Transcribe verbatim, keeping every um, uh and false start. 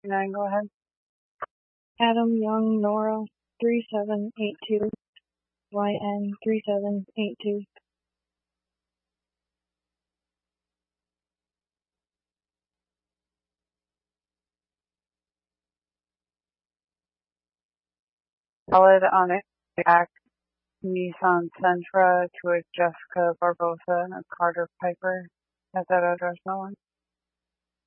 Nine, go ahead. Adam Young Nora three seven eight two Y N three seven eight two. Valid on it. Act Nissan Sentra to a Jessica Barbosa and Carter Piper at that address, no one.